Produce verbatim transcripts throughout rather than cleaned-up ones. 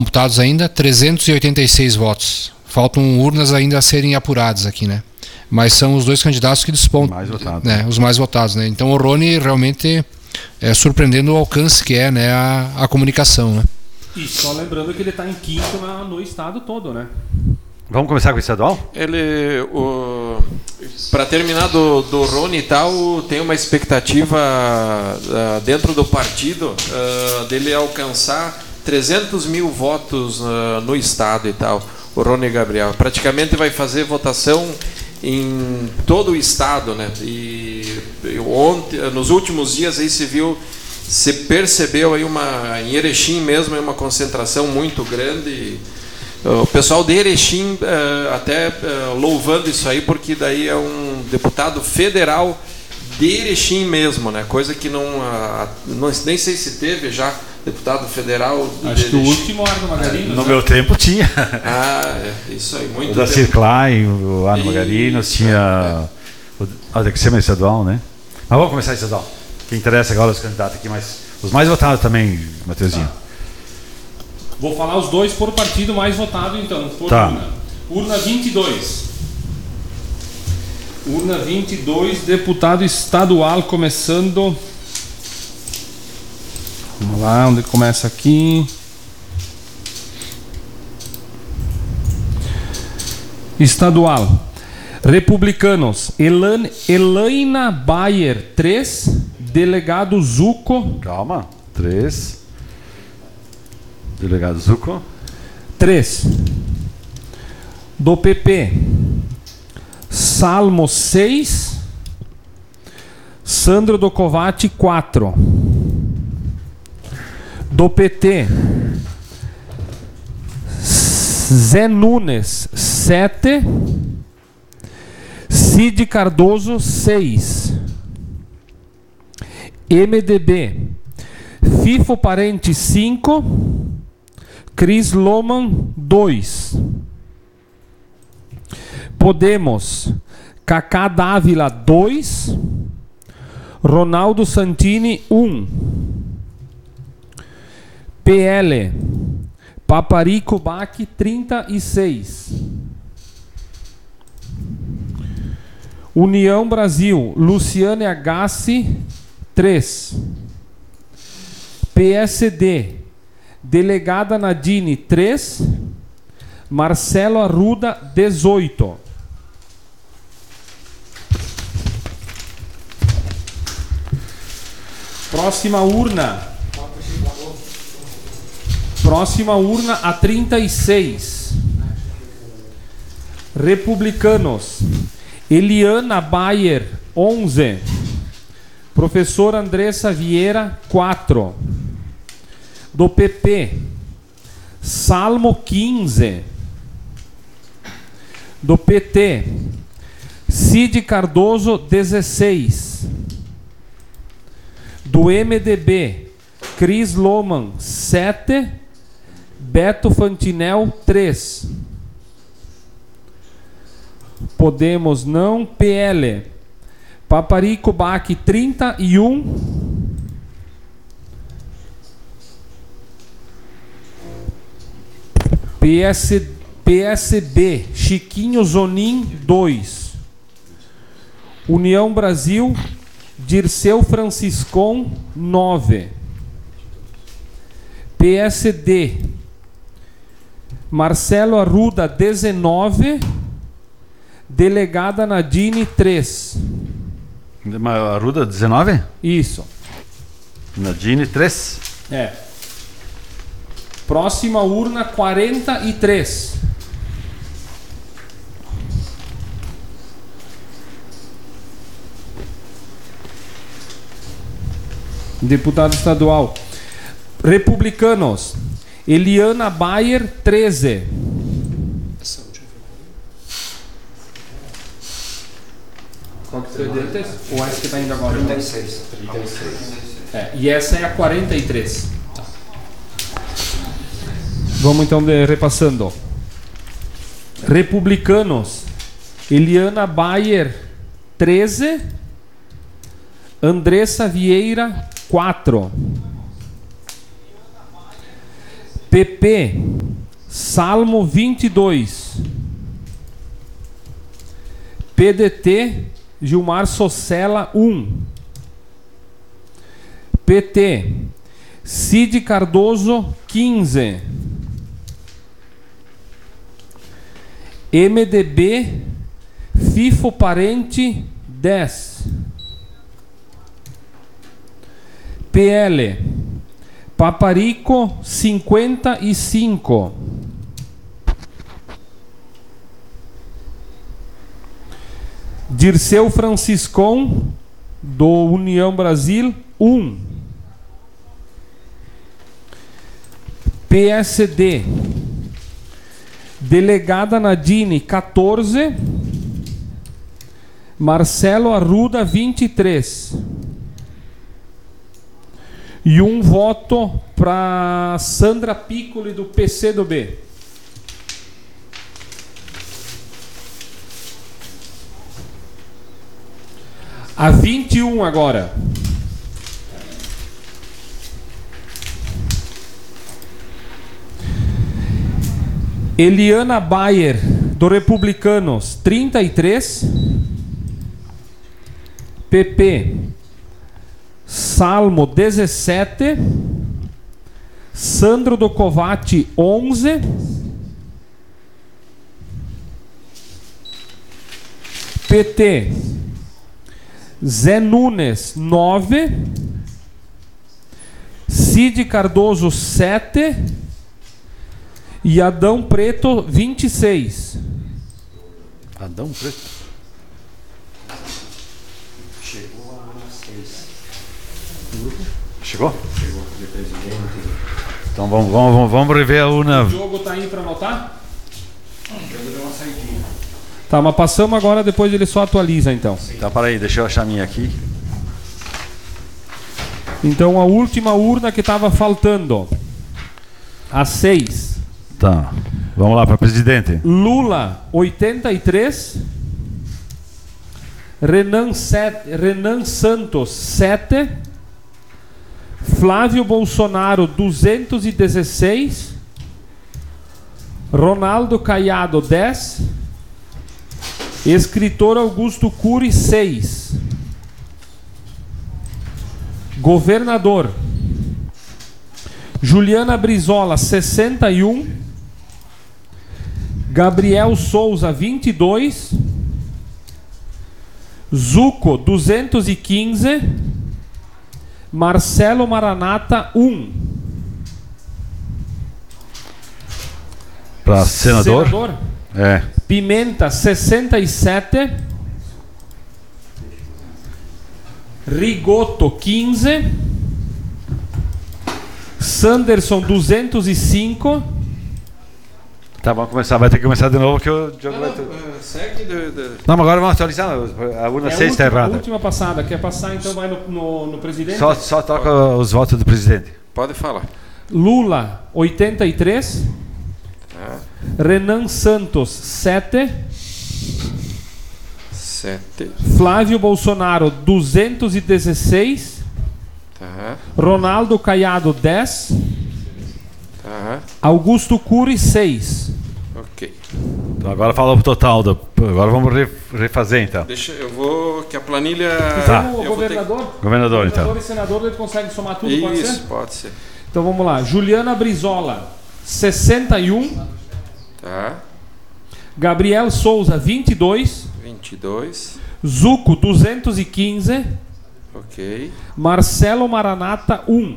computados ainda trezentos e oitenta e seis votos. Faltam urnas ainda a serem apuradas aqui, né? Mas são os dois candidatos que despontam, mais votado. né? Os mais votados, né? Então o Rony realmente é surpreendendo o alcance que é, né, a, a comunicação, né? E só lembrando que ele está em quinto na, no estado todo, né? Vamos começar com o estadual? Ele, para terminar do, do Rony e tal, tem uma expectativa uh, dentro do partido uh, dele alcançar trezentos mil votos uh, no estado e tal, o Rony Gabriel. Praticamente vai fazer votação em todo o estado, né? E ontem, nos últimos dias aí se viu, se percebeu aí uma, em Erechim mesmo, uma concentração muito grande. O pessoal de Erechim uh, até uh, louvando isso aí, porque daí é um deputado federal de Erechim mesmo, né? Coisa que não, uh, não nem sei se teve já deputado federal. Acho que o último Arno Magarinos. No né? meu tempo tinha. Ah, é, isso aí, muito O da Cir Klein, o Arno Magarinos, tinha. O, ah, tem que ser mais estadual, né? Mas vamos começar estadual. Que interessa agora os candidatos aqui, mas os mais votados também, Matheusinho. Tá. Vou falar os dois por partido mais votado, então. Por tá. urna. Urna vinte e dois. Urna vinte e dois, deputado estadual, começando. Vamos lá, onde começa aqui. Estadual. Republicanos. Elan, Elaina Bayer, três. Delegado Zuco. Calma. três. Delegado Zuco. três. Do P P. Salmo, seis. Sandro Docovati, quatro. Do P T. Zé Nunes, sete. Cid Cardoso, seis. M D B. Fifo Parente, cinco. Cris Loman, dois. Podemos. Cacá Dávila, dois. Ronaldo Santini, um. P L. Paparico Bac, trinta e seis. União Brasil. Luciane Agassi, três. P S D. Delegada Nadine, três. Marcelo Arruda, dezoito. Próxima urna. Próxima urna a trinta e seis. Republicanos. Eliana Bayer, onze. Professor Andressa Vieira, quatro. Do P P. Salmo, quinze. Do P T. Cid Cardoso, dezesseis. Do M D B. Cris Loman, sete. Beto Fantinel, três. Podemos não. P L. Paparico Bac, trinta e um. P S, P S B. Chiquinho Zonin, dois. União Brasil. Dirceu Franciscon, nove. P S D. Marcelo Arruda, dezenove. Delegada Nadine, três. Arruda, dezenove? Isso. Nadine, três. É. Próxima urna, quarenta e três. Deputado estadual. Republicanos. Eliana Bayer, treze. Qual que foi o dele? Ou essa que está indo agora? trinta e seis. trinta e seis. É, e essa é a quarenta e três. Tá. Vamos então de, repassando. Republicanos. Eliana Bayer, treze. Andressa Vieira, quatro. P P, Salmo vinte e dois. P D T, Gilmar Socella um. P T, Cid Cardoso quinze. M D B, Fifo Parente dez. P L, Paparico cinquenta e cinco. Dirceu Franciscon, do União Brasil, um. P S D, Delegada Nadine, quatorze. Marcelo Arruda, vinte e três. E um voto para Sandra Piccoli, do P C do B. A vinte e um agora. Eliana Bayer, do Republicanos, trinta e três. P P, Salmo dezessete. Sandro do Covatti, onze. P T, Zé Nunes, nove. Cid Cardoso, sete. E Adão Preto, vinte e seis. Adão Preto? Chegou a Ana seis. Chegou? Chegou de presidente. Então vamos, vamos, vamos rever a urna. O jogo tá aí para anotar? Eu dei uma saidinha. Tá, mas passamos agora, depois ele só atualiza então. Tá, para aí, deixa eu achar a minha aqui. Então a última urna que estava faltando. A seis. Tá. Vamos lá para presidente. Lula, oitenta e três. Renan, sete, Renan Santos, sete. Flávio Bolsonaro, duzentos e dezesseis. Ronaldo Caiado, dez. Escritor Augusto Cury, seis. Governador Juliana Brizola, sessenta e um. Gabriel Souza, vinte e dois. Zuco, duzentos e quinze. Marcelo Maranata, um. Para senador? Senador É. Pimenta, sessenta e sete. Rigoto, quinze. Sanderson, duzentos e cinco. Tá, vamos começar. Vai ter que começar de novo que o jogo Não, vai não, ter... uh, segue do, do... Não, mas agora vamos atualizar. A urna É a seis está última, errada. última passada. Quer passar, então vai no, no, no presidente? Só, só toca os votos do presidente. Pode falar. Lula, oitenta e três. Tá. Renan Santos, sete. Sete. Flávio Bolsonaro, duzentos e dezesseis. Tá. Ronaldo Caiado, dez. Tá. Augusto Cury, seis. Ok. Então agora fala o total. Do... Agora vamos re- refazer então. Deixa, eu vou. Que a planilha. Tá. O Eu vou ter governador? Governador, então. Governador e senador, ele consegue somar tudo, pode Isso, ser? pode ser. Então vamos lá. Juliana Brizola, sessenta e um. Tá. Gabriel Souza, vinte e dois. vinte e dois. Zuco, duzentos e quinze. Ok. Marcelo Maranata, um.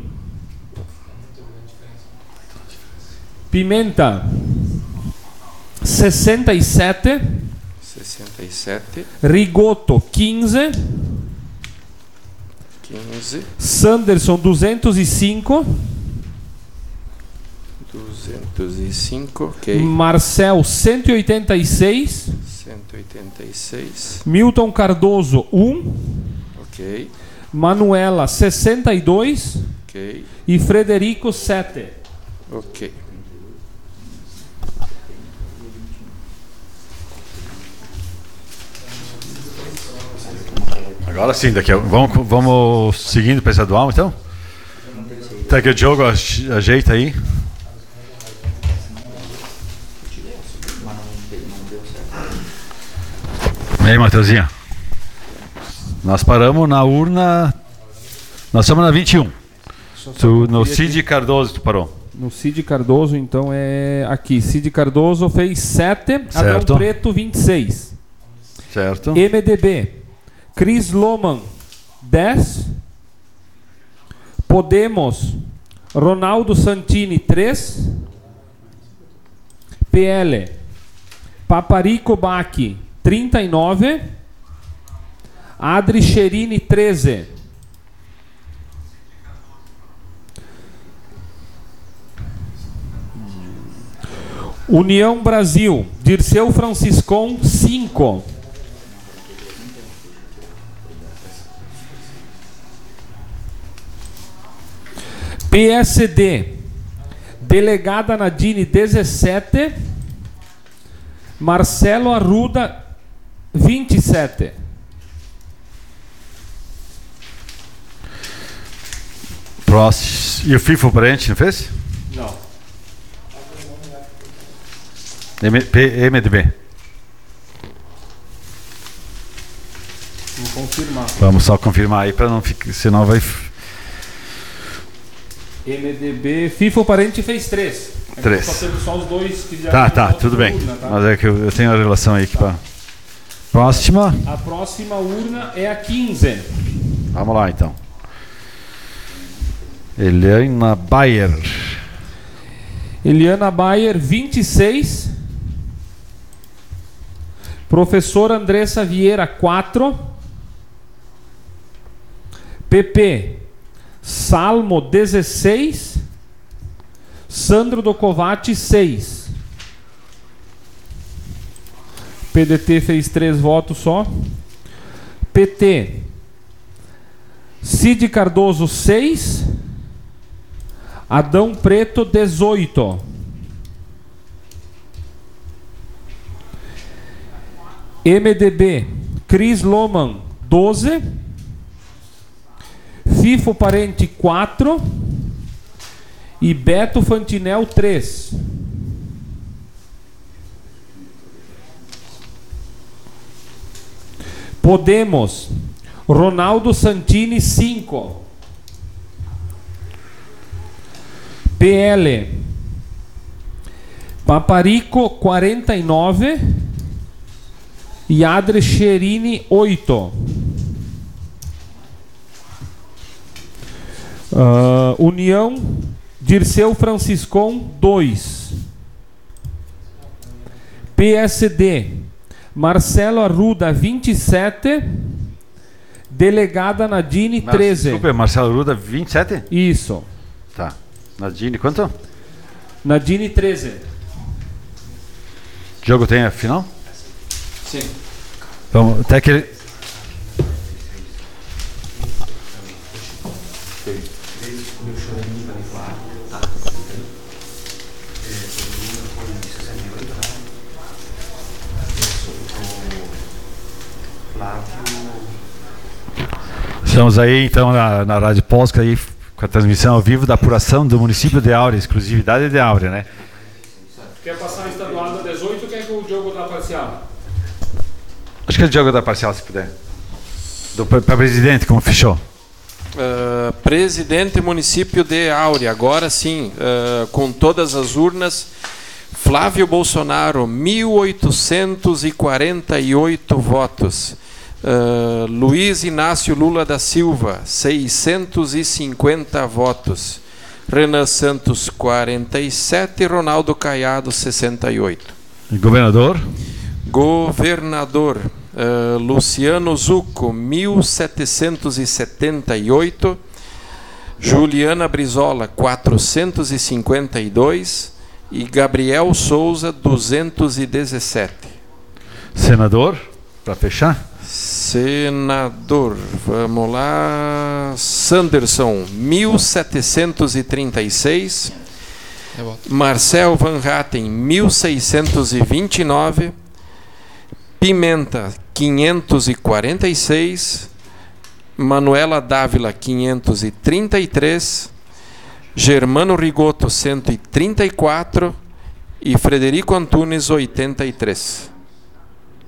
Pimenta, sessenta e sete. sessenta e sete. Rigoto, quinze. quinze. Sanderson, duzentos e cinco. duzentos e cinco. Ok. Marcel, cento e oitenta e seis. cento e oitenta e seis. Milton Cardoso, um. Ok. Manuela, sessenta e dois. Ok. E Frederico, sete. Ok. Agora sim, daqui a... vamos, vamos seguindo para estadual então? Tá que o Diogo ajeita aí. E aí, Mateuzinho? Nós paramos na urna. Nós estamos na vinte e um. Tu, no Cid Cardoso tu parou. No Cid Cardoso, então é aqui. Cid Cardoso fez sete, Adão Preto vinte e seis. Certo. M D B, Cris Loman dez. Podemos, Ronaldo Santini três. P L, Paparico Bacchi trinta e nove. Adri Cherini treze. União Brasil, Dirceu Franciscon cinco. P S D, Delegada Nadine dezessete. Marcelo Arruda vinte e sete. Próximo. E o FIFO parente, não fez? Não. M D B. Vou confirmar. Vamos só confirmar aí para não ficar, senão vai. M D B, FIFA parente fez três. É três. Só teve só os dois que já. Tá, tá, tudo bem. Urna, tá? Mas é que eu, eu tenho a relação aí que tá. Próxima. A próxima urna é a quinze. Vamos lá então. Eliana Bayer. Eliana Bayer vinte e seis. Professora Andressa Vieira quatro. P P Salmo dezesseis. Sandro Docovati seis. P D T fez três votos só. P T Cid Cardoso seis. Adão Preto dezoito. M D B Cris Loman doze. FIFO Parente quatro. E Beto Fantinel três. Podemos Ronaldo Santini cinco. P L Paparico quarenta e nove. E Adri Cherini oito. Uh, União Dirceu Franciscon dois. P S D Marcelo Arruda vinte e sete. Delegada Nadine Mas, treze. Desculpa, Marcelo Arruda vinte e sete? Isso. Tá. Nadine, quanto? Nadine treze. O jogo tem a final? Sim. Então, até que ele... Estamos aí então na, na Rádio Polska aí, com a transmissão ao vivo da apuração do município de Áurea, exclusividade de Áurea, né? Quer passar estadual da dezoito ou quer que o jogo da parcial? Acho que é o jogo da parcial, se puder. Para presidente, como fechou? Uh, presidente município de Áurea, agora sim, uh, com todas as urnas. Flávio Bolsonaro, mil oitocentos e quarenta e oito votos. Uh, Luiz Inácio Lula da Silva, seiscentos e cinquenta votos. Renan Santos, quarenta e sete. Ronaldo Caiado, sessenta e oito. E governador? Governador, uh, Luciano Zucco, mil setecentos e setenta e oito. Juliana Brizola, quatrocentos e cinquenta e dois. E Gabriel Souza, duzentos e dezessete. Senador, para fechar? Senador, vamos lá. Sanderson, mil setecentos e trinta e seis. Marcel Van Hatten, mil seiscentos e vinte e nove. Pimenta, quinhentos e quarenta e seis. Manuela Dávila, quinhentos e trinta e três. Germano Rigoto, cento e trinta e quatro. E Frederico Antunes, oitenta e três.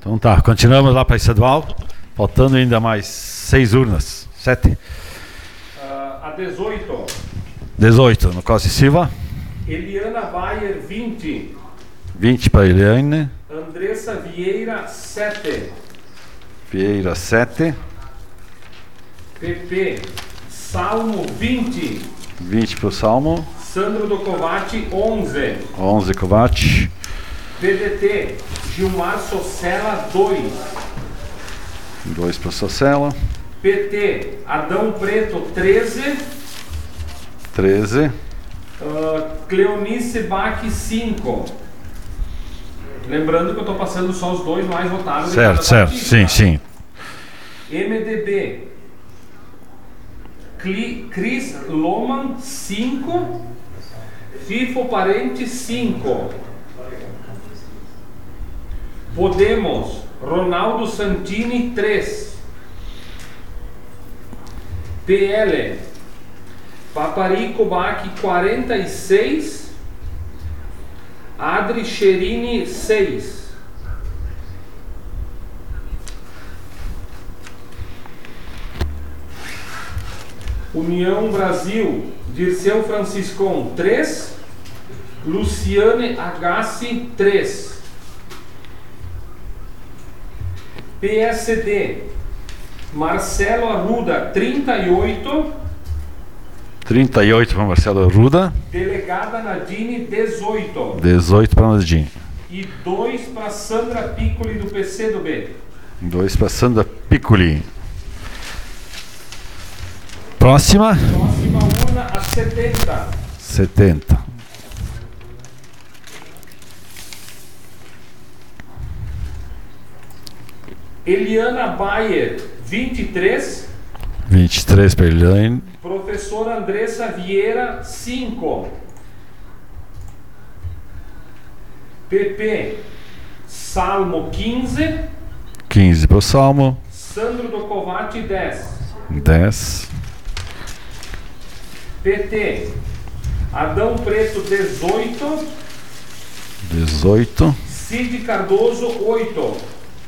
Então tá, continuamos lá para estadual. Faltando ainda mais seis urnas. Sete. Uh, a dezoito. dezoito no Costa e Silva. Eliana Bayer, vinte. vinte para Eliane. Andressa Vieira, sete. Vieira, sete. P P, Salmo, vinte. vinte para o Salmo. Sandro Docovati, onze. onze Covate. P D T, Gilmar Socella, dois. dois para Socella. P T, Adão Preto, treze. treze. Uh, Cleonice Bach, cinco. Lembrando que eu estou passando só os dois mais votados. Certo, certo. Partida, Sim, tá? sim. M D B, Cli, Chris Loman, cinco. FIFO Parente, cinco. Podemos, Ronaldo Santini, três. P L, Paparico Bach, quarenta e seis. Adri Cherini, seis. União Brasil, Dirceu Franciscon, três. Luciane Agassi, três. P S D, Marcelo Arruda, trinta e oito. trinta e oito para Marcelo Arruda. Delegada Nadine, dezoito. dezoito para Nadine. E dois para Sandra Piccoli, do P C do B. dois para Sandra Piccoli. Próxima. Próxima urna, a setenta. setenta. Eliana Bayer, vinte e três. vinte e três para Eliane. Professora Andressa Vieira, cinco. P P, Salmo, quinze. quinze para o Salmo. Sandro Docovati, dez. dez. P T, Adão Preto, dezoito. dezoito. Cid Cardoso, oito.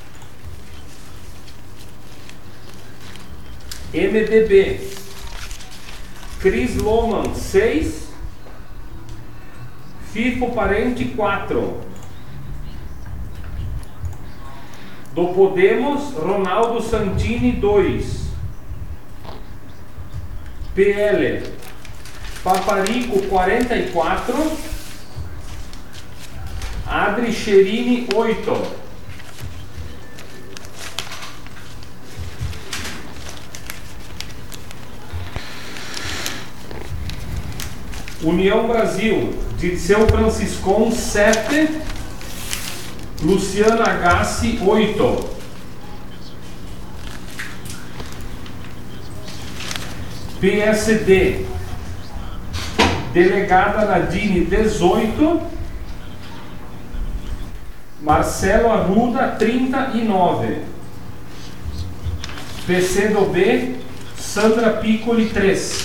M D B, Cris Loman, seis. FIFO Parente, quatro. Do Podemos, Ronaldo Santini, dois. P L, Paparico, quarenta e quatro. Adri Cherini, oito. União Brasil, Dirceu Franciscon, sete. Luciana Agassi, oito. P S D, Delegada Nadine, dezoito. Marcelo Arruda, trinta e nove. P C do B, Sandra Piccoli, três.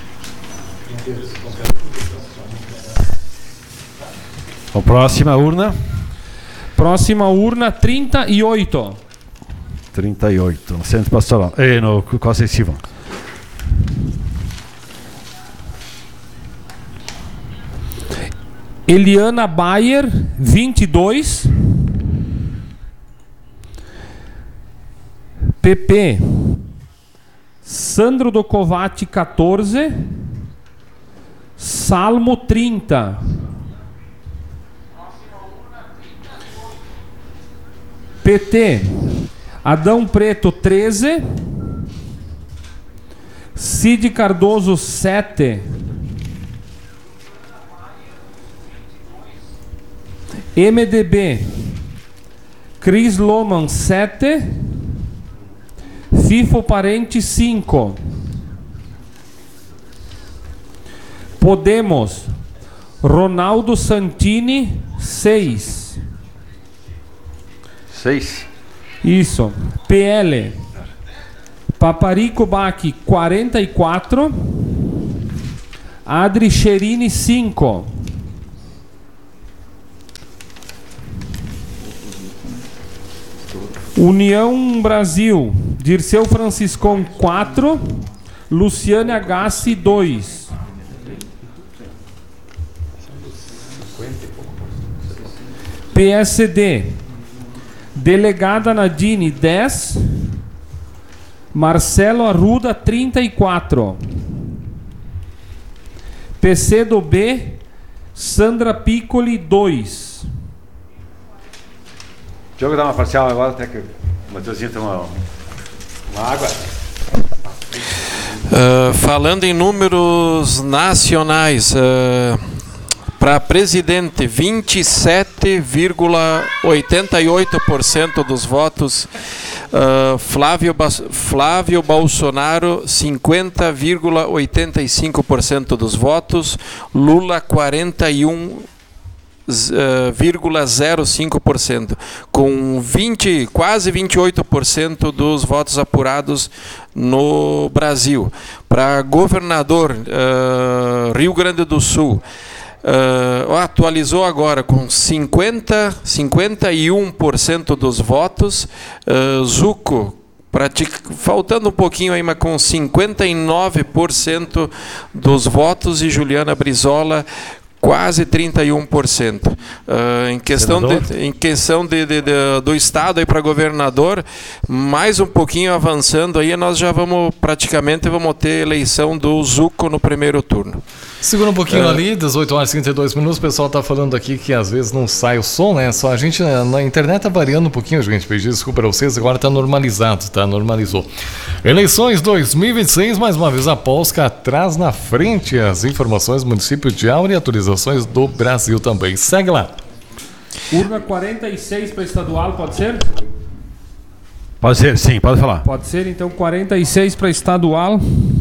A próxima urna. Próxima urna, trinta e oito. trinta e oito. No Centro Pastoral. E no Costa e Silva. Eliana Bayer, vinte e dois. P P, Sandro Docovati, quatorze. Salmo, trinta. P T, Adão Preto, treze. Cid Cardoso, sete. M D B, Cris Loman, sete. FIFO Parente, cinco. Podemos, Ronaldo Santini, seis. seis. Isso. P L, Paparico Bach, quarenta e quatro. Adri Cherini, cinco. União Brasil, Dirceu Franciscon quatro, Luciane Agassi dois. P S D, Delegada Nadine dez, Marcelo Arruda trinta e quatro. P C do B, Sandra Piccoli dois. Deixa eu dar uma parcial agora, até que o Mateuzinho tem uma, uma água. Uh, falando em números nacionais, uh, para presidente, vinte e sete vírgula oitenta e oito por cento dos votos. Uh, Flávio, Flávio Bolsonaro, cinquenta vírgula oitenta e cinco por cento dos votos. Lula, quarenta e um vírgula zero cinco por cento, com vinte, quase vinte e oito por cento dos votos apurados no Brasil. Para governador, uh, Rio Grande do Sul, uh, atualizou agora com cinquenta, cinquenta e um por cento dos votos. uh, Zuco, pratica, faltando um pouquinho aí, mas com cinquenta e nove por cento dos votos, e Juliana Brizola quase trinta e um por cento. Uh, em questão, de, em questão de, de, de, do Estado para governador, mais um pouquinho avançando aí, nós já vamos praticamente vamos ter eleição do Zuco no primeiro turno. Segura um pouquinho é. ali, dezoito horas e trinta e dois minutos. O pessoal tá falando aqui que às vezes não sai o som, né? Só a gente na internet tá variando um pouquinho, gente. Pedi desculpa para vocês, agora tá normalizado, tá? Normalizou. Eleições dois mil e vinte e seis, mais uma vez a Polska atrás na frente. As informações do município de Aura e atualizações do Brasil também. Segue lá. Urna quarenta e seis para estadual, pode ser? Pode ser, sim, pode falar. Pode ser, então quarenta e seis para estadual.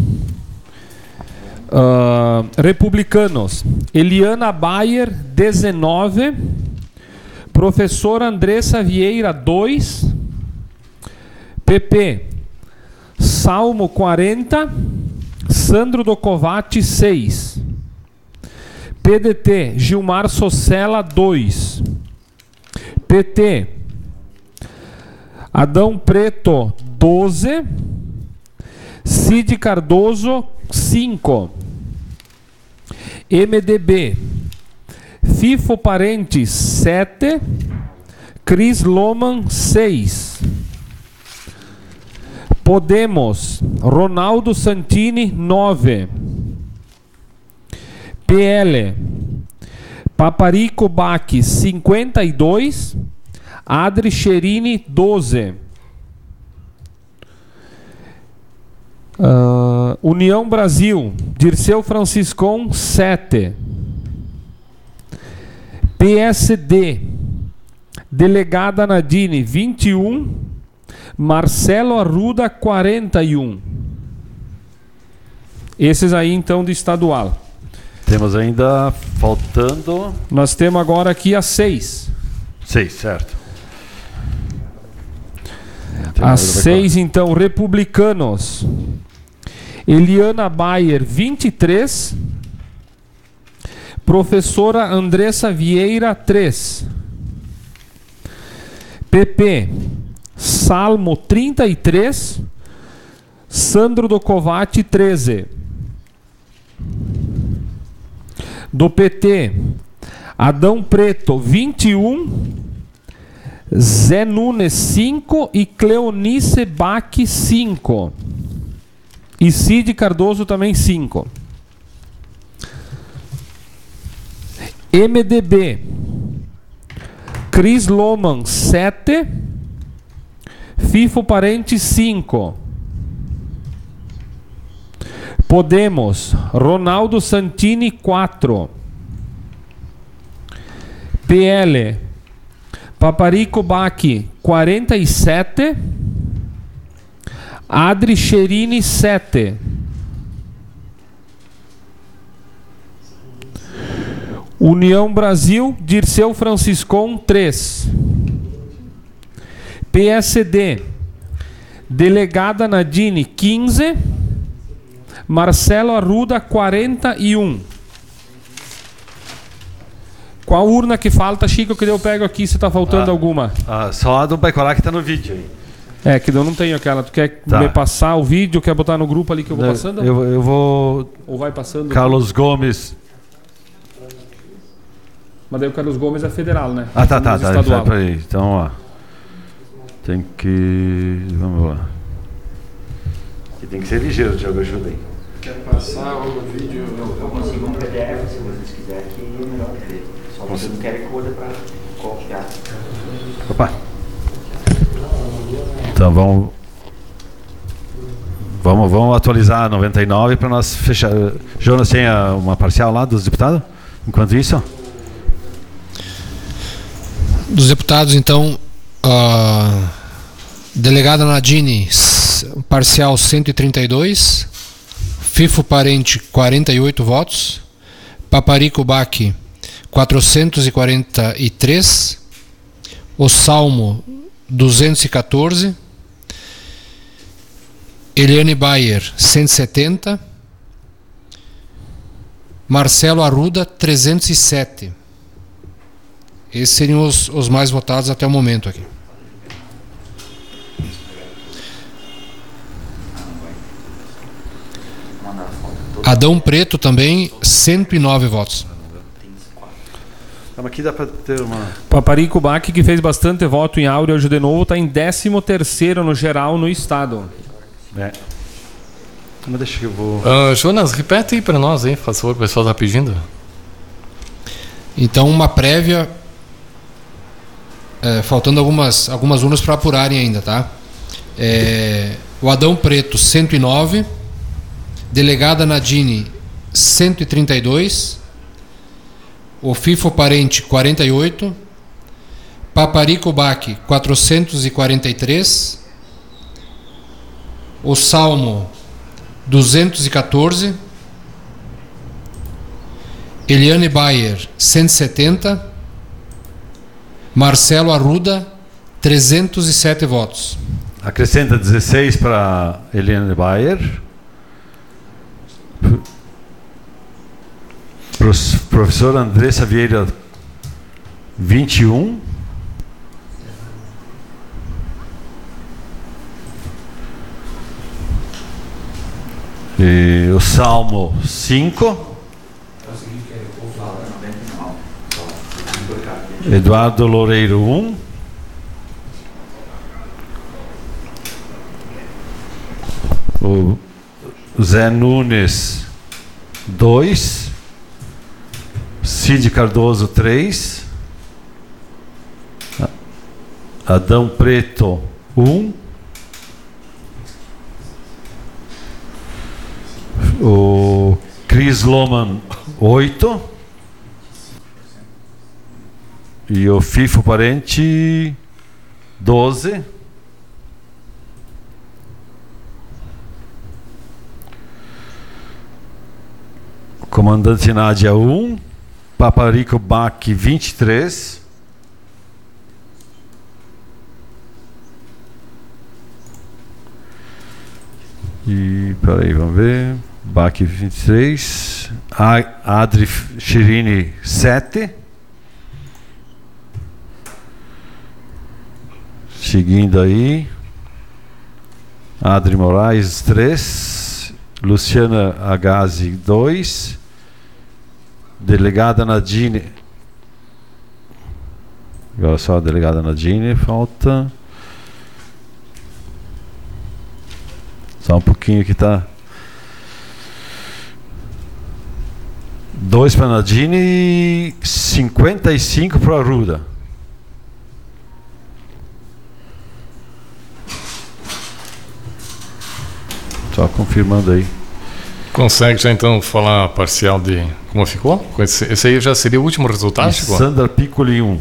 Uh, republicanos, Eliana Bayer dezenove, professora Andressa Vieira dois, P P Salmo quarenta, Sandro Docovati seis, P D T Gilmar Socella dois, P T Adão Preto doze, Cid Cardoso cinco, M D B Fifo Parentes sete, Cris Loman seis, Podemos Ronaldo Santini nove, P L Paparico Baque cinquenta e dois, Adri Cherini doze. Uh, União Brasil, Dirceu Franciscon sete, P S D Delegada Nadine vinte e um, Marcelo Arruda quarenta e um. Esses aí então do estadual. Temos ainda faltando Nós temos agora aqui as seis. seis, certo? As seis então, republicanos, Eliana Bayer vinte e três, professora Andressa Vieira três, P P Salmo trinta e três, Sandro Docovati treze. Do P T Adão Preto vinte e um, Zé Nunes cinco e Cleonice Bach cinco. E Cid Cardoso também cinco. M D B Cris Loman sete, Fifo Parente cinco. Podemos Ronaldo Santini quatro, P L Paparico Baque quarenta e sete, Adri Cherini sete. União Brasil, Dirceu Franciscon três, P S D Delegada Nadine quinze, Marcelo Arruda quarenta e um. Qual urna que falta, Chico, que eu pego aqui se tá faltando Ah. alguma? Ah, só a do Baicorá que tá no vídeo aí. É, que eu não tenho aquela. Tu quer Tá. me passar o vídeo, quer botar no grupo ali que eu vou passando? Eu, eu vou. Ou vai passando? Carlos Gomes. Mas daí o Carlos Gomes é federal, né? Ah, tá, tá, Gomes tá. estadual. Peraí. Então, ó. Tem que. Vamos lá. Aqui tem que ser ligeiro, Tiago, ajuda aí. Quer passar o vídeo? Eu consigo um P D F se vocês quiserem, que é melhor ver. Só vocês não querem coisa para copiar. Opa! Então vamos. Vamos, vamos atualizar a noventa e nove para nós fechar. Jonas, tem a- uma parcial lá dos deputados? Enquanto isso? Dos deputados, então, a delegada Nadine, s- parcial cento e trinta e dois, Fifo Parente, quarenta e oito votos, Paparico Baque, quatrocentos e quarenta e três, O Salmo, duzentos e quatorze, Eliane Bayer, cento e setenta, Marcelo Arruda, trezentos e sete. Esses seriam os, os mais votados até o momento aqui. Adão Preto também, cento e nove votos. Aqui dá para ter uma. Paparico Baque, que fez bastante voto em Áurea hoje de novo, está em décimo terceiro no geral no estado. É. Mas deixa que eu vou. Ah, Jonas, repete aí para nós, aí, por favor, o pessoal tá pedindo. Então, uma prévia, é, faltando algumas, algumas urnas para apurarem ainda, tá? É, o Adão Preto, cento e nove, delegada Nadine, cento e trinta e dois, o Fifo Parente, quarenta e oito, Paparico Baque, quatrocentos e quarenta e três, o Salmo, duzentos e quatorze, Eliane Bayer, cento e setenta, Marcelo Arruda, trezentos e sete votos. Acrescenta dezesseis para Eliane Bayer. Pros- Professora Andressa Vieira, vinte e um. E o Salmo, cinco. Eduardo Loureiro, um. O Zé Nunes, dois. Cid Cardoso, três. Adão Preto, um. O Cris Loman, oito. E o Fifo Parente, doze. O Comandante Nádia, um. Paparico Baque, vinte e três. E peraí, vamos ver. Baque vinte e três. A- Adri Chirini, sete. Seguindo aí. Adri Moraes, três. Luciana Agazi, dois. Delegada Nadine. Agora só a delegada Nadine, falta. Só um pouquinho que tá. Dois para Nadine e cinquenta e cinco para Arruda. Só confirmando aí. Consegue já então falar a parcial de como ficou? Esse, esse aí já seria o último resultado, E Chico? Sandra Piccoli, um.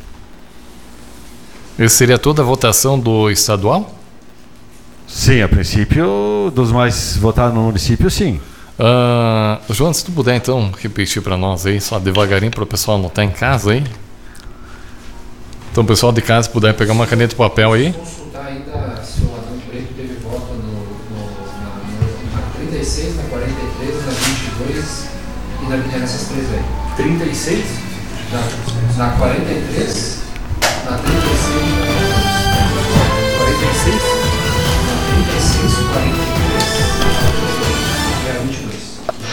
Esse seria toda a votação do estadual? Sim, a princípio, dos mais votados no município, sim. Ah, João, se tu puder então repetir para nós aí, só devagarinho para o pessoal anotar em casa aí. Então, o pessoal de casa, se puder pegar uma caneta e papel aí. Consultar ainda se o Adão Preto teve voto no, no, na, na trinta e seis, na quarenta e três, na vinte e dois e na, nessas três aí. trinta e seis? Na quarenta e três, na trinta e seis, quarenta e seis, na trinta e seis, quarenta e três, e a vinte e dois.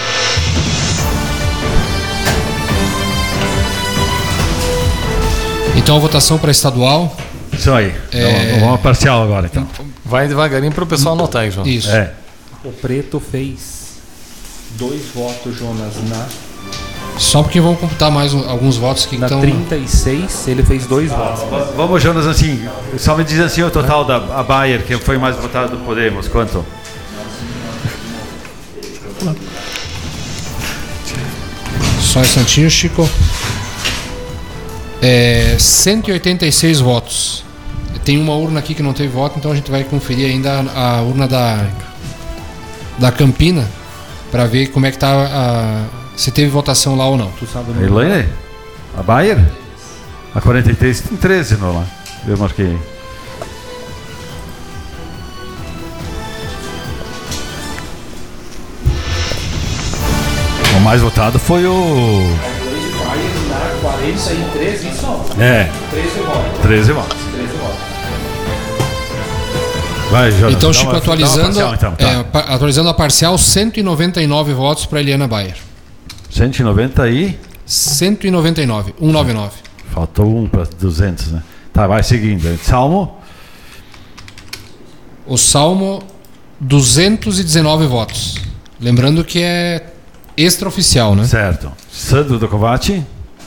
Então a votação para estadual. Isso aí. É... Então, vamos a parcial agora, então. Vai devagarinho para o pessoal anotar aí, João. Isso. É. O Preto fez dois votos, Jonas, na, Só porque vão computar mais um- alguns votos que na estão. trinta e seis, ele fez dois votos. V- Vamos, Jonas, assim, só me diz assim o total da a Bayer, que foi mais votado do Podemos, quanto? Só um instantinho, Chico. É, cento e oitenta e seis votos. Tem uma urna aqui que não teve voto, então a gente vai conferir ainda a, a urna da, da Campina para ver como é que tá a, se teve votação lá ou não. Tu sabe o A número? Elaine? A Bayer? A quarenta e três tem treze no lá. Eu marquei aí. O mais votado foi o. quarenta e três, isso? É, treze votos. treze votos. treze votos. Vai, Jonas. Então, dá Chico, uma- dá uma atualizando, parcial, então, tá. é, pa- atualizando a parcial, cento e noventa e nove votos para Eliana Bayer. cento e noventa e. cento e noventa e nove, cento e noventa e nove. Faltou um para duzentos, né? Tá, vai seguindo. Salmo, O Salmo, duzentos e dezenove votos. Lembrando que é extraoficial, né? certo. Sandro do Covati.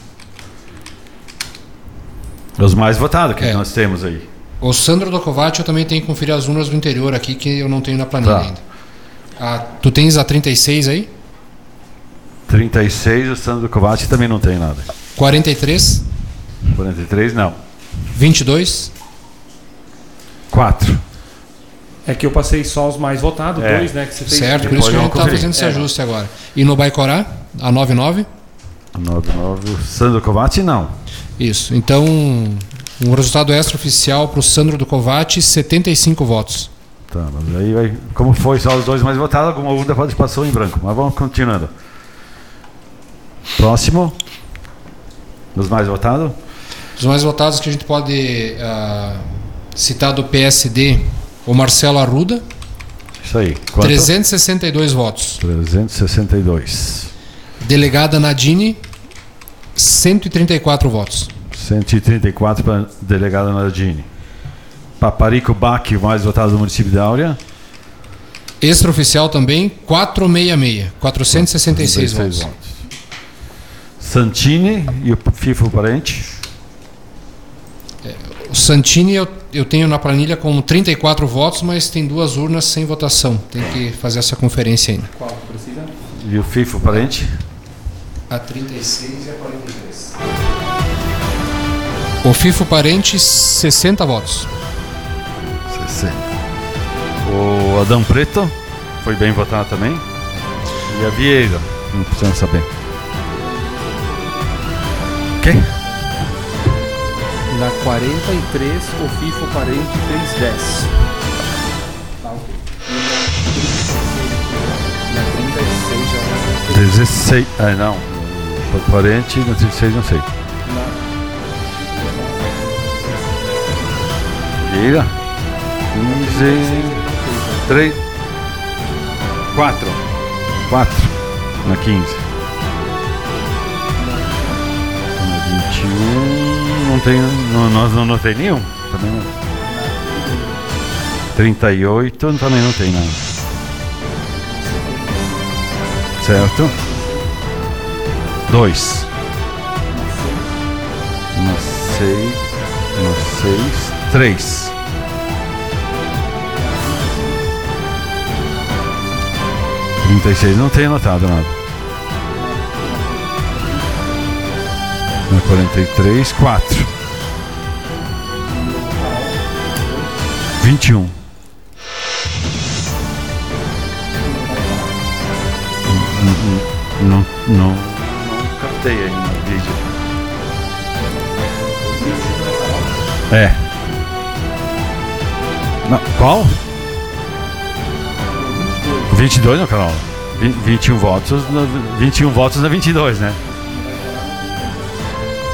Os mais votados que É. nós temos aí. O Sandro Dokovac, eu também tenho que conferir as urnas do interior aqui, que eu não tenho na planilha Tá. ainda. Ah, tu tens a trinta e seis aí? trinta e seis, o Sandro do Covati também não tem nada. quarenta e três? quarenta e três, não. vinte e dois? quatro. É que eu passei só os mais votados, É. dois, né? Que você fez. Certo, por isso que a Depois gente está vamos fazendo esse conferir. ajuste agora. E no Baicorá, a noventa e nove? nove, nove. O Sandro do Covati, não. Isso. Então, um resultado extraoficial para o Sandro Dokovac, setenta e cinco votos. Tá, mas aí vai. Como foi só os dois mais votados, alguma urna pode passou em branco. Mas vamos continuando. Próximo. Os mais votados. Os mais votados que a gente pode ah, citar do P S D, o Marcelo Arruda, Isso aí. Quanto? trezentos e sessenta e dois votos. trezentos e sessenta e dois. Delegada Nadine, cento e trinta e quatro votos. cento e trinta e quatro para delegada Nadine. Paparico Bac, o mais votado do município de Áurea. Extraoficial também, quatrocentos e sessenta e seis. quatrocentos e sessenta e seis votos. Santini e o FIFO Parente. O Santini eu, eu tenho na planilha com trinta e quatro votos, mas tem duas urnas sem votação. Tem que fazer essa conferência ainda. Qual que precisa? E o FIFO Parente. A trinta e seis e a quarenta e três. O FIFO Parente, sessenta votos. sessenta. O Adão Preto foi bem votado também. E a Vieira, não precisamos saber. Quem? Na quarenta e três, o FIFO Parente fez dez. Na trinta e seis já não. dezesseis. Ah, não. O Parente no trinta e seis, não sei. Vieira. quinze. três. quatro. quatro. Na quinze. Na vinte e um. Não tem. Não, nós não, não tem nenhum. Também não. trinta e oito. Também não tem nada. Certo? dois. Na seis. Na seis. três. trinta e seis não tem anotado nada. Na quarenta e três, quatro. vinte e um. Não, não, não, não captei aí no vídeo. É. Não, qual? vinte e dois, não, Carol? Vi- vinte e um votos, no- vinte e um votos na vinte e dois, né?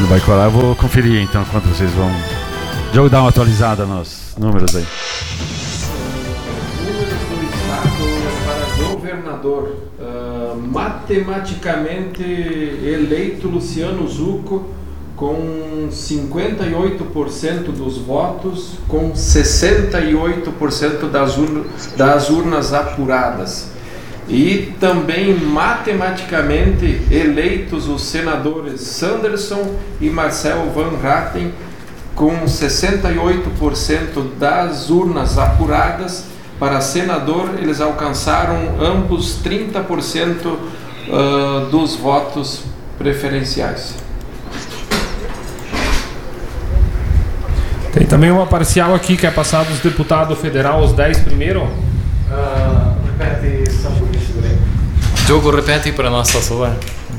no Baicorá. Eu vou conferir então enquanto vocês vão. Diogo, dá uma atualizada nos números aí. Números do Estado para governador. Uh, matematicamente eleito Luciano Zucco com cinquenta e oito por cento dos votos, com sessenta e oito por cento das, ur das urnas apuradas. E também matematicamente eleitos os senadores Sanderson e Marcel Van Hatten, com sessenta e oito por cento das urnas apuradas. Para senador, eles alcançaram ambos trinta por cento uh, dos votos preferenciais. Tem também uma parcial aqui que é passar dos deputados federal, os dez primeiro. Uh, repete só um pouquinho, Diogo, repete para nós, por favor.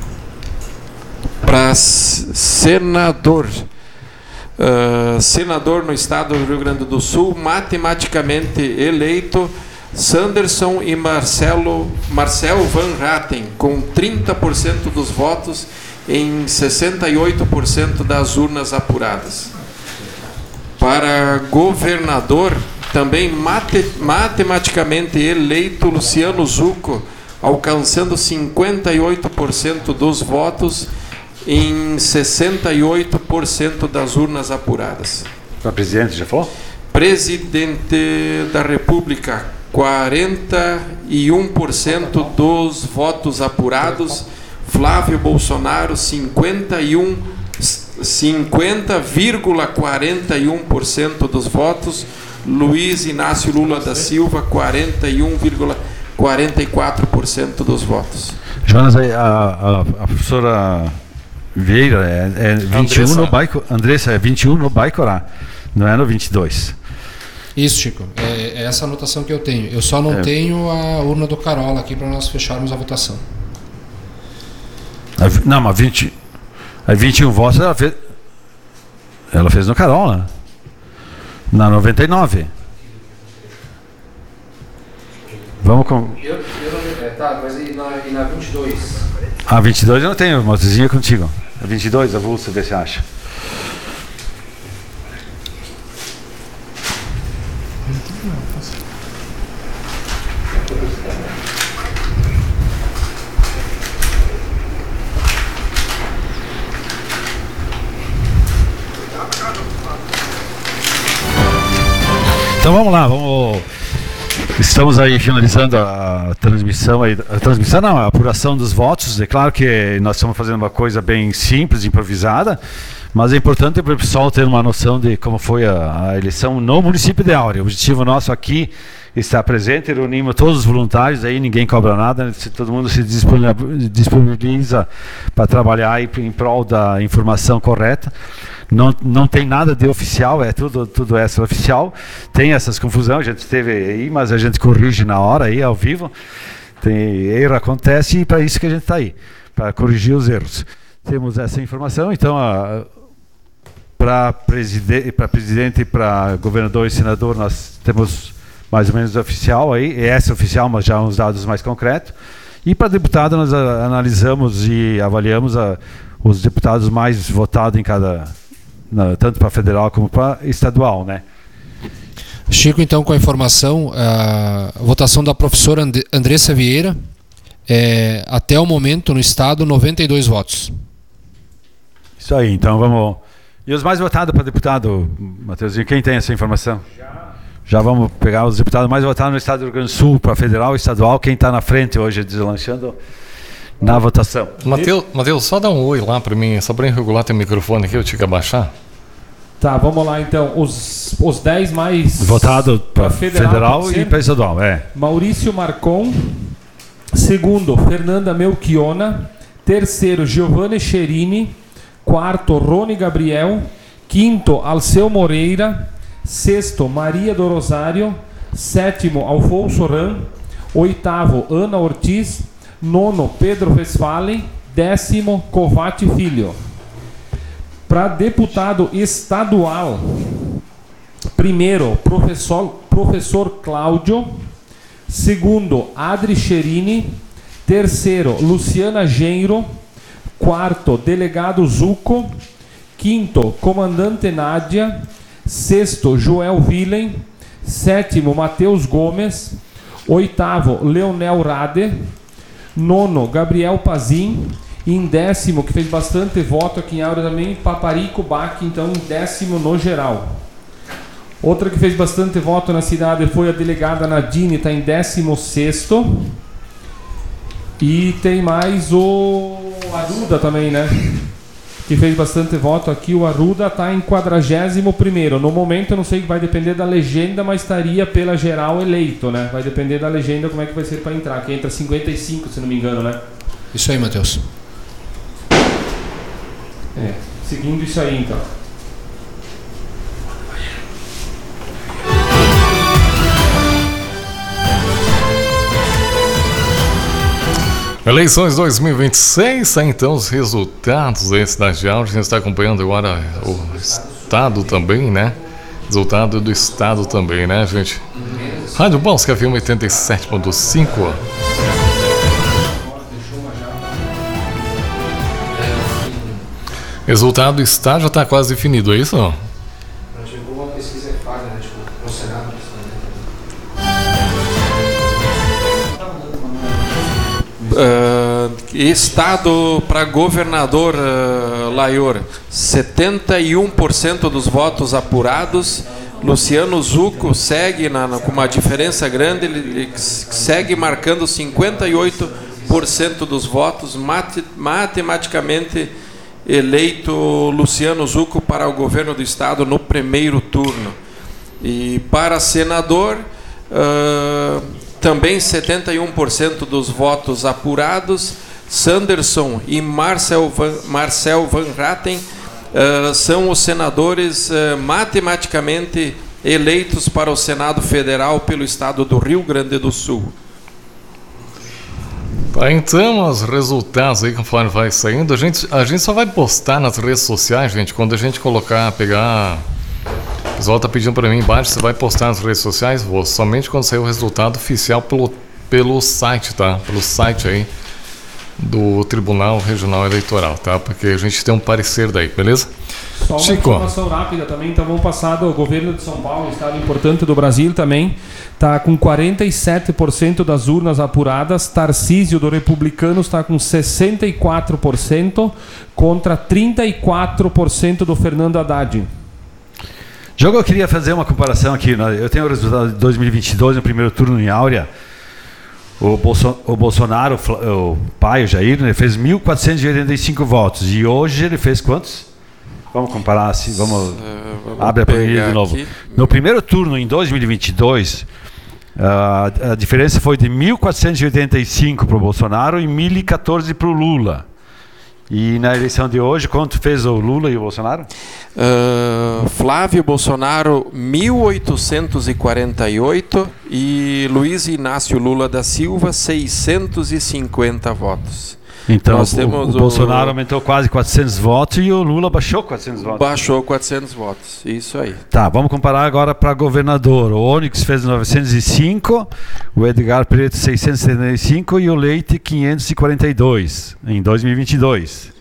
Para senador, uh, senador no estado do Rio Grande do Sul, matematicamente eleito Sanderson e Marcelo, Marcel Van Hatten, com trinta por cento dos votos em sessenta e oito por cento das urnas apuradas. Para governador, também mate, matematicamente eleito Luciano Zucco, alcançando cinquenta e oito por cento dos votos em sessenta e oito por cento das urnas apuradas. Para presidente, já falou? Presidente da República, quarenta e um por cento dos votos apurados. Flávio Bolsonaro, cinquenta e um por cento. cinquenta vírgula quarenta e um por cento dos votos. Luiz Inácio Lula da Silva, quarenta e um vírgula quarenta e quatro por cento dos votos. Jonas, a, a, a professora Vieira é, é vinte e um no Baicorá. Andressa, é vinte e um no Baicorá, não é no vinte e dois. Isso, Chico. É, é essa anotação que eu tenho. Eu só não é. tenho a urna do Carola aqui para nós fecharmos a votação. A, não, mas vinte... Aí vinte e um votos ela fez, ela fez no Carola, na noventa e nove. Vamos com. Eu, eu, é, tá, mas e na, e na vinte e dois? Ah, vinte e dois eu não tenho, Motezinha contigo. A vinte e dois, eu vou ver se acha. Então vamos lá, vamos. Estamos aí finalizando a transmissão aí, a transmissão não, a apuração dos votos. É claro que nós estamos fazendo uma coisa bem simples, improvisada, mas é importante para o pessoal ter uma noção de como foi a, a eleição no município de Áurea. O objetivo nosso aqui é estar presente, reunimos todos os voluntários, aí ninguém cobra nada, todo mundo se disponibiliza para trabalhar aí em prol da informação correta. Não, não tem nada de oficial, é tudo, tudo extra-oficial. Tem essas confusões, a gente teve aí, mas a gente corrige na hora, aí ao vivo. Tem, erro acontece e para isso que a gente está aí, para corrigir os erros. Temos essa informação, então, para preside, presidente, para governador e senador, nós temos mais ou menos oficial aí, é essa oficial, mas já uns dados mais concretos. E para deputado, nós a, analisamos e avaliamos a, os deputados mais votados em cada... Na, tanto para federal como para estadual, né? Chico, então, com a informação, a votação da professora And Andressa Vieira, é, até o momento no estado, noventa e dois votos. Isso aí, então vamos... E os mais votados para deputado, Matheusinho, quem tem essa informação? Já. Já vamos pegar os deputados mais votados no estado do Rio Grande do Sul, para federal e estadual, quem está na frente hoje, deslanchando na votação. Mateus, Mateus, só dá um oi lá para mim, só para regular teu microfone aqui, eu tinha que abaixar. Tá, vamos lá então. Os, os dez mais votado para federal, federal e para estadual, é. Maurício Marcon. Segundo, Fernanda Melchiona. Terceiro, Giovanni Cherini. Quarto, Rony Gabriel. Quinto, Alceu Moreira. Sexto, Maria do Rosário. Sétimo, Alfonso Ram. Oitavo, Ana Ortiz. Nono, Pedro Westphalen. Décimo, Covati Filho. Para deputado estadual, primeiro, professor, professor Cláudio. Segundo, Adri Cherini. Terceiro, Luciana Genro. Quarto, delegado Zucco. Quinto, Comandante Nádia. Sexto, Joel Willen. Sétimo, Matheus Gomes. Oitavo, Leonel Rade. Nono, Gabriel Pazin. E em décimo, que fez bastante voto aqui em Áurea também, Paparico Bach, então em décimo no geral. Outra que fez bastante voto na cidade foi a delegada Nadine, está em décimo sexto. E tem mais o Arruda também, né? Que fez bastante voto aqui. O Arruda está em quadragésimo primeiro. No momento eu não sei, que vai depender da legenda, mas estaria pela geral eleito, né? Vai depender da legenda como é que vai ser para entrar. Que entra cinquenta e cinco, se não me engano, né? Isso aí, Matheus. É, seguindo isso aí, então. Eleições dois mil e vinte e seis, então os resultados da cidade de Áurea. A gente está acompanhando agora o estado também, né? Resultado do estado também, né, gente? Rádio Bons Café oitenta e sete ponto cinco. Resultado do estado já está quase definido, é isso? Chegou uma pesquisa falha, né? Tipo, no Senado. Uh, estado para governador, uh, Laior, setenta e um por cento dos votos apurados. Luciano Zucco segue na, na, com uma diferença grande, ele, ele segue marcando cinquenta e oito por cento dos votos, mate, matematicamente eleito Luciano Zucco para o governo do estado no primeiro turno. E para senador, uh, também setenta e um por cento dos votos apurados. Sanderson e Marcel Van, Marcel Van Ratten uh, são os senadores uh, matematicamente eleitos para o Senado Federal pelo estado do Rio Grande do Sul. Tá, então, os resultados aí, conforme vai saindo, a gente, a gente só vai postar nas redes sociais, gente, quando a gente colocar, pegar... O pessoal tá pedindo para mim embaixo, você vai postar nas redes sociais? Vou, somente quando sair o resultado oficial pelo, pelo site, tá? Pelo site aí do Tribunal Regional Eleitoral, tá? Porque a gente tem um parecer daí, beleza? Só uma Chico. informação rápida também, então vamos passar do governo de São Paulo, estado importante do Brasil também, está com quarenta e sete por cento das urnas apuradas. Tarcísio do Republicanos está com sessenta e quatro por cento contra trinta e quatro por cento do Fernando Haddad. Jogo, eu queria fazer uma comparação aqui. Eu tenho o resultado de dois mil e vinte e dois, no primeiro turno em Áurea. O, Bolso, o Bolsonaro, o pai, o Jair, ele fez mil quatrocentos e oitenta e cinco votos. E hoje ele fez quantos? Vamos comparar assim, vamos... Uh, vamos abre a planilha de novo. Aqui. No primeiro turno, em dois mil e vinte e dois, uh, a diferença foi de mil quatrocentos e oitenta e cinco para o Bolsonaro e mil e quatorze para o Lula. E na eleição de hoje, quanto fez o Lula e o Bolsonaro? Uh, Flávio Bolsonaro, mil oitocentos e quarenta e oito, e Luiz Inácio Lula da Silva, seiscentos e cinquenta votos. Então Nós o, temos o Bolsonaro o... aumentou quase quatrocentos votos e o Lula baixou quatrocentos votos. Baixou quatrocentos votos, isso aí. Tá, vamos comparar agora para governador. O Onyx fez novecentos e cinco, o Edgar Preto seiscentos e setenta e cinco e o Leite quinhentos e quarenta e dois em dois mil e vinte e dois.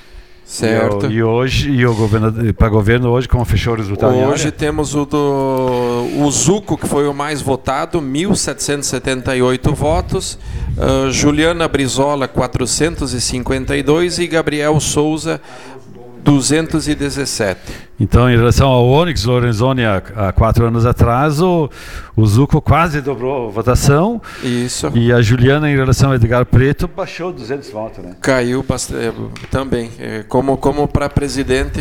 Certo. E, e hoje, e o governador, para governo hoje, como fechou o resultado? Hoje temos o do o Zucco, que foi o mais votado, mil setecentos e setenta e oito votos, uh, Juliana Brizola, quatrocentos e cinquenta e dois e Gabriel Souza, duzentos e dezessete. Então, em relação ao Onyx Lorenzoni, há, há quatro anos atrás, o, o Zucco quase dobrou a votação. Isso. E a Juliana, em relação ao Edgar Preto, baixou duzentos votos, né? Caiu bastante, também. Como, como para presidente,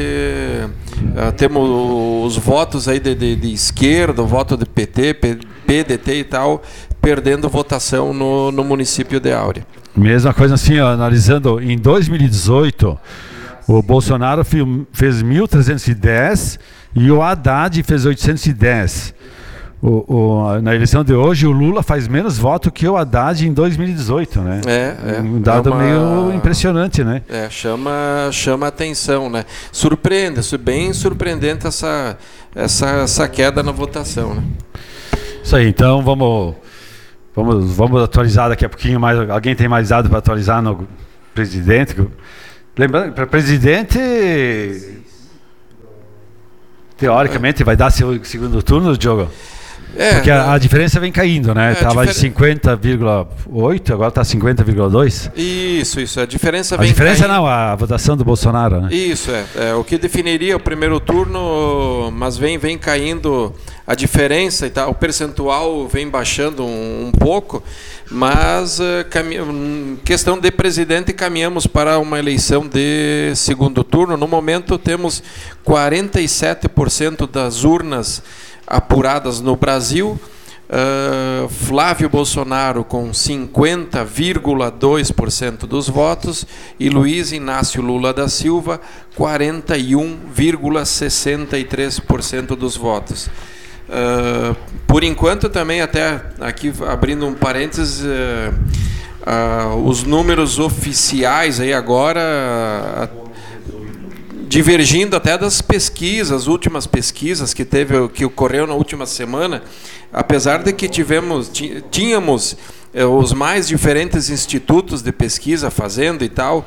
uh, temos os votos aí de, de, de esquerda, o voto de P T, P D T e tal, perdendo votação no, no município de Áurea. Mesma coisa assim, ó, analisando, em dois mil e dezoito... o Bolsonaro fez mil trezentos e dez e o Haddad fez oitocentos e dez. O, o, na eleição de hoje, o Lula faz menos voto que o Haddad em dois mil e dezoito, né? É, é. Um dado é uma... meio impressionante, né? É, chama, chama atenção, né? Surpreende, bem surpreendente essa, essa, essa queda na votação, né? Isso aí, então vamos, vamos, vamos atualizar daqui a pouquinho mais. Alguém tem mais dados para atualizar no presidente? Lembrando, para presidente, teoricamente vai dar seu segundo turno, Diogo? É, Porque a, a diferença vem caindo, né? Estava é, de cinquenta vírgula oito, agora está cinquenta vírgula dois. Isso, isso. A diferença A vem diferença caindo. não, a votação do Bolsonaro, né? Isso, é, é. O que definiria o primeiro turno, mas vem, vem caindo a diferença e tal. O percentual vem baixando um, um pouco, mas uh, cami- questão de presidente, caminhamos para uma eleição de segundo turno. No momento temos quarenta e sete por cento das urnas apuradas no Brasil, uh, Flávio Bolsonaro com cinquenta vírgula dois por cento dos votos e Luiz Inácio Lula da Silva quarenta e um vírgula sessenta e três por cento dos votos. Uh, por enquanto também, até aqui abrindo um parênteses, uh, uh, os números oficiais aí agora uh, divergindo até das pesquisas, últimas pesquisas que teve, que ocorreu na última semana, apesar de que tivemos, tínhamos eh, os mais diferentes institutos de pesquisa fazendo e tal,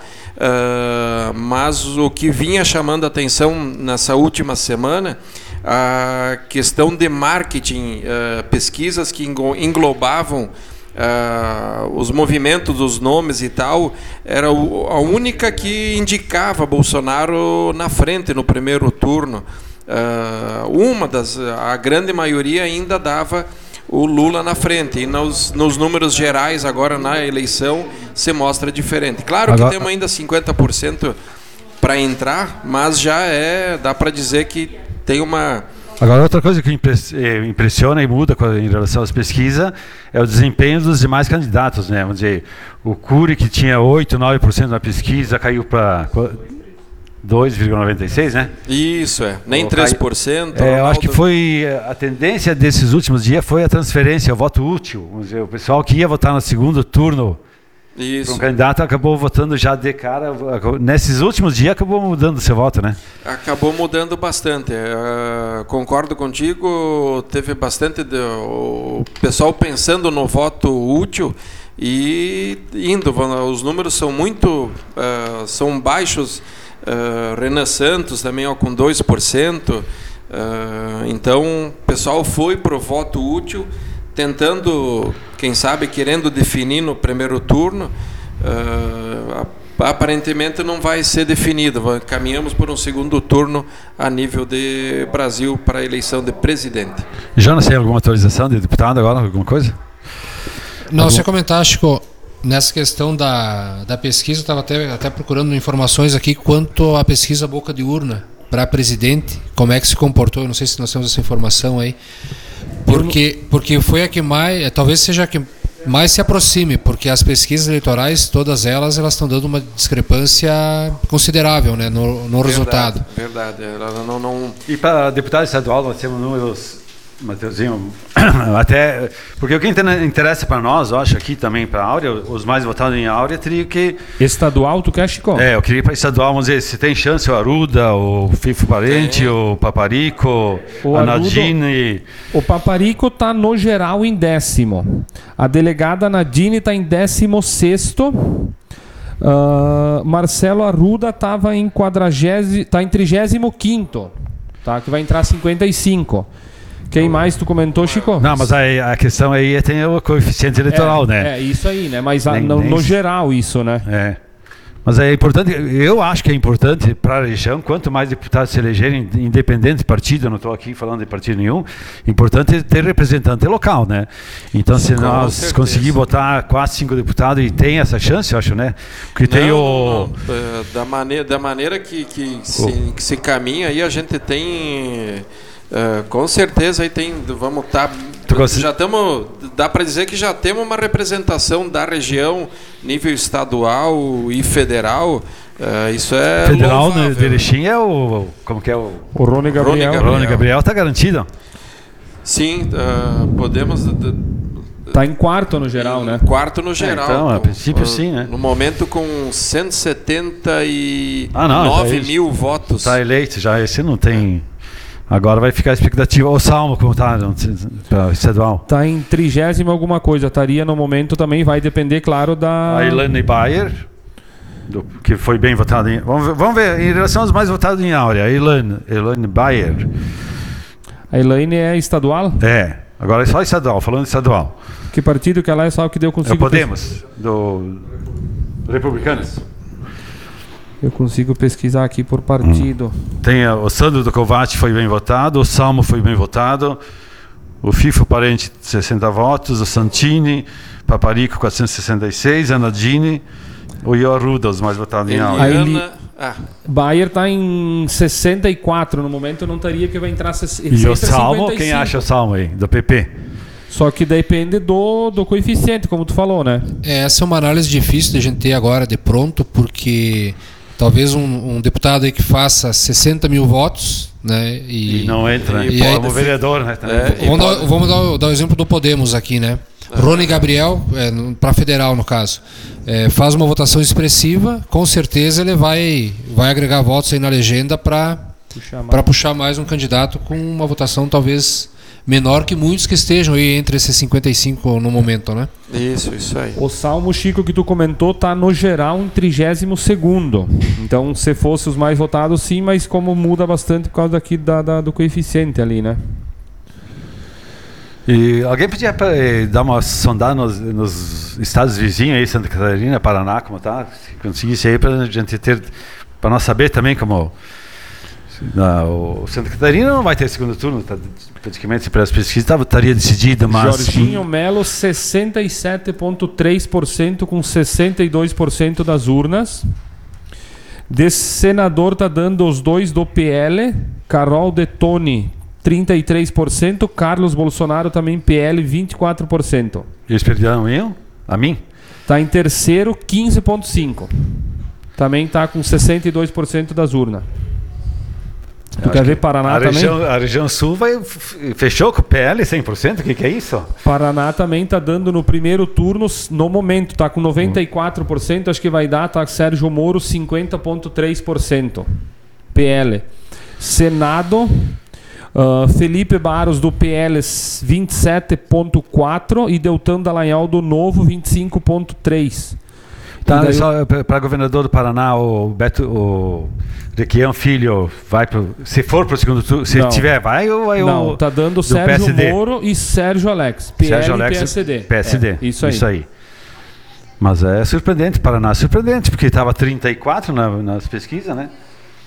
uh, mas o que vinha chamando a atenção nessa última semana, a questão de marketing, uh, pesquisas que englobavam Uh, os movimentos dos nomes e tal, era o, a única que indicava Bolsonaro na frente no primeiro turno. Uh, uma das, a grande maioria ainda dava o Lula na frente, e nos, nos números gerais agora na eleição se mostra diferente. Claro que agora temos ainda cinquenta por cento para entrar, mas já é, dá para dizer que tem uma... Agora, outra coisa que impressiona e muda em relação às pesquisas é o desempenho dos demais candidatos, né? Vamos dizer, o Cury, que tinha oito, nove por cento na pesquisa, caiu para dois vírgula noventa e seis por cento, né? Isso, é. Nem três por cento. É, eu acho que foi a tendência desses últimos dias foi a transferência, o voto útil. Vamos dizer, o pessoal que ia votar no segundo turno para um candidato acabou votando já de cara. Nesses últimos dias acabou mudando o seu voto, né? Acabou mudando bastante. Uh, concordo contigo, teve bastante de, o pessoal pensando no voto útil e indo. Os números são muito uh, são baixos. Uh, Renan Santos também ó, com dois por cento. Uh, então o pessoal foi para o voto útil, tentando, quem sabe, querendo definir no primeiro turno. Uh, aparentemente não vai ser definido. Caminhamos por um segundo turno a nível de Brasil para a eleição de presidente. Jonas, tem alguma atualização de deputado agora? Alguma coisa? Não, você comentar, Chico, nessa questão da, da pesquisa, eu estava até, até procurando informações aqui quanto à pesquisa boca de urna para presidente, como é que se comportou. Eu não sei se nós temos essa informação aí. Porque, porque foi a que mais, talvez seja a que mais se aproxime, porque as pesquisas eleitorais, todas elas, elas estão dando uma discrepância considerável, né, no, no verdade, resultado. Verdade. Ela não, não... E para deputado estadual nós temos números, Mateuzinho, até porque o que interessa para nós, eu acho, aqui também para a Áurea, os mais votados em Áurea teria que... Estadual, tu quer, Chico? É, eu queria ir para estadual, vamos dizer, se tem chance o Aruda, o Fifo Parente, tem. o Paparico, o a Nadine... O Paparico está no geral em décimo. A delegada Nadine está em décimo sexto. Uh, Marcelo Arruda estava em quadragésimo, tá em trigésimo quinto, tá? Que vai entrar cinquenta e cinco. Quem mais tu comentou, Chico? Não, mas a, a questão aí é tem o coeficiente eleitoral, é, né? É, isso aí, né? Mas a, nem, no, nem no geral isso, né? É. Mas é importante, eu acho que é importante para a região, quanto mais deputados se elegerem, independente de partido, eu não estou aqui falando de partido nenhum, importante ter representante local, né? Então, se Com nós certeza. conseguir botar quatro, cinco deputados, e tem essa chance, eu acho, né? Porque tem não, o... não. Da maneira, da maneira que, que, se, que se caminha aí, a gente tem... Uh, com certeza aí tem, vamos estar, tá, já estamos, dá para dizer que já temos uma representação da região, nível estadual e federal. Uh, isso é federal, louvável. né, de Erechim é o, como que é o... O Rony Gabriel. O Rony Gabriel está garantido? Sim, uh, podemos... Está em quarto no geral, em né? Quarto no geral. É, então, a princípio uh, sim, né? No momento com cento e setenta e nove ah, não, mil votos. Está eleito já, esse não tem... Agora vai ficar a expectativa. O Salmo, como está para estadual? Está em trigésimo alguma coisa. Estaria no momento também, vai depender, claro, da... A Elaine Bayer, do, que foi bem votada em... Vamos ver, vamos ver, em relação aos mais votados em Áurea, a Elaine, Elaine Bayer, A Elaine é estadual? É, agora é só estadual, falando estadual. Que partido que ela é, só que deu É o consigo... Podemos, do Republicanos. Eu consigo pesquisar aqui por partido. Hum. Tem a, o Sandro do Covate foi bem votado, o Salmo foi bem votado, o Fifo Parente sessenta votos, o Santini, Paparico quatrocentos e sessenta e seis, a Nadine, o Ioruda, os mais votados em aula. Eliana... Ah. Bayer está em sessenta e quatro no momento, não estaria que vai entrar sessenta E o Salmo, quem acha o Salmo aí, do P P? Só que depende do, do coeficiente, como tu falou, né? É, essa é uma análise difícil de a gente ter agora de pronto, porque talvez um, um deputado aí que faça sessenta mil votos, né? E, E não entra, né? e E aí- como vereador, né? também. É, e Vamos, dar, pode- vamos dar, o- dar o exemplo do Podemos aqui, né? Rony Gabriel, é, para federal no caso, é, faz uma votação expressiva, com certeza ele vai, vai agregar votos aí na legenda para Puxar mais. para puxar mais um candidato com uma votação talvez menor que muitos que estejam aí entre esses cinquenta e cinco no momento, né? Isso, isso aí. O Salmo, Chico, que tu comentou, tá no geral em trigésimo segundo. Então, se fosse os mais votados, sim, mas como muda bastante por causa daqui da, da- do coeficiente ali, né? E alguém podia eh, dar uma sondada nos, nos estados vizinhos aí, Santa Catarina, Paraná, como tá? Se conseguisse aí para a gente ter, para nós saber também como na, o Santa Catarina não vai ter segundo turno, tá, praticamente para as pesquisas tava, estaria decidido, mas Jorginho Melo, sessenta e sete vírgula três por cento com sessenta e dois por cento das urnas. De senador tá dando os dois do P L, Carol Detoni, trinta e três por cento, Carlos Bolsonaro também P L, vinte e quatro por cento. eles perderam eu? A mim? Tá em terceiro, quinze vírgula cinco por cento. Também tá com sessenta e dois por cento das urnas. Tu quer ver Paraná a também? região, a região sul vai, f- fechou com o P L cem por cento? O que, que é isso? Paraná também tá dando no primeiro turno, no momento, tá com noventa e quatro por cento, acho que vai dar, tá Sérgio Moro, cinquenta vírgula três por cento. P L. Senado, uh, Felipe Barros do P L, vinte e sete vírgula quatro por cento e Deltan Dallagnol do Novo, vinte e cinco vírgula três por cento. Tá, E daí só para governador do Paraná, o Beto, o Requião Filho, vai pro, se for para o segundo turno, se Não. tiver, vai ou vai Não, o tá dando do Sérgio P S D? Moro e Sérgio Alex, P L Sérgio e Alex, P S D. P S D. É, isso aí. Isso aí. Mas é surpreendente, Paraná é surpreendente, porque estava trinta e quatro na, nas pesquisas, né?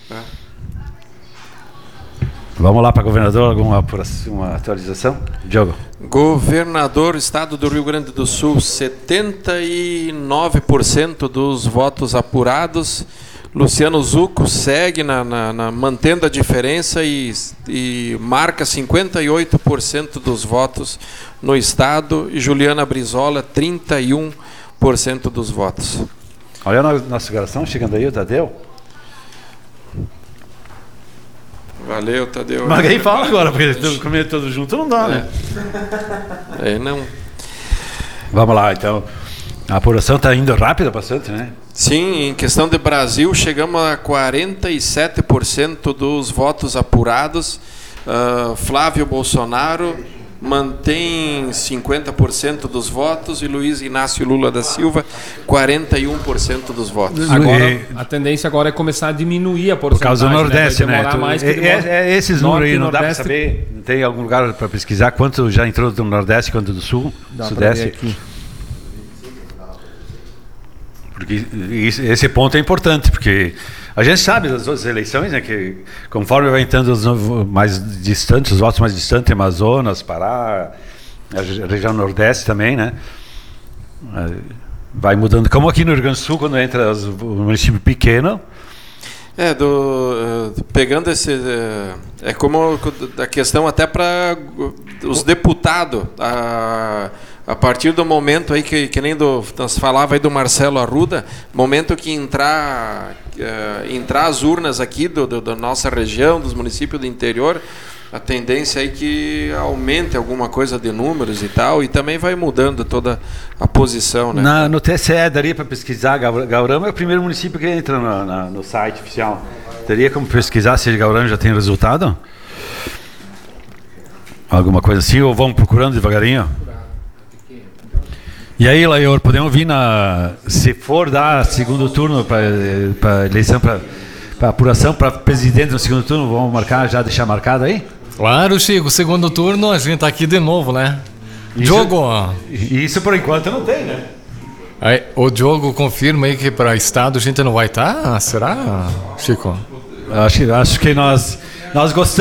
Vamos lá para governador, alguma apuração, uma atualização? Diogo. Governador, Estado do Rio Grande do Sul, setenta e nove por cento dos votos apurados. Luciano Zucco segue na, na, na- mantendo a diferença e, e marca cinquenta e oito por cento dos votos no Estado. E Juliana Brizola, trinta e um por cento dos votos. Olha a nossa geração chegando aí, o Tadeu. Valeu, Tadeu. Mas alguém fala agora, porque tudo- comer tudo junto não dá, né? É, não. Vamos lá, então. A apuração está indo rápida bastante, né? Sim, em questão de Brasil, chegamos a quarenta e sete por cento dos votos apurados. Ah, Flávio Bolsonaro mantém cinquenta por cento dos votos e Luiz Inácio Lula da Silva, quarenta e um por cento dos votos. Agora, E- a tendência agora é começar a diminuir a Por porcentagem. causa do Nordeste, Vai né? demorar Tu- mais que é, demora. é- é esses Norte números aí e não dá para Nordeste. saber. Não tem algum lugar para pesquisar quanto já entrou do Nordeste quanto do Sul, Dá pra Sudeste? ver aqui. Porque isso- esse ponto é importante, porque a gente sabe das outras eleições, né, que conforme vai entrando os novo- mais distantes, os votos mais distantes, Amazonas, Pará, a re- região Nordeste também, né? eh, Vai mudando. Como aqui no Rio Grande do Sul, quando entra os, o município pequeno, É, do, eh, pegando esse. eh, É como a questão até para os deputados. A, a partir do momento aí que, que nem do, nós falava aí do Marcelo Arruda, momento que entrar, eh, entrar as urnas aqui do, do, da nossa região, dos municípios do interior, a tendência aí que aumente alguma coisa de números e tal, e também vai mudando toda a posição, né? na, no T S E daria para pesquisar. Gaur- Gaurama é o primeiro município que entra no, na- no site oficial. Teria como pesquisar se Gaurama já tem resultado? Alguma coisa assim, ou vamos procurando devagarinho? E aí, Laior, podemos vir na. Se for dar segundo turno para eleição, para apuração para presidente no segundo turno, vamos marcar, já deixar marcado aí? Claro, Chico, segundo turno a gente tá aqui de novo, né? Isso- Diogo, E isso por enquanto não tem, né? aí, o Diogo confirma aí que para estado a gente não vai estar? Será, Chico? Acho, que- acho que nós, nós gostamos.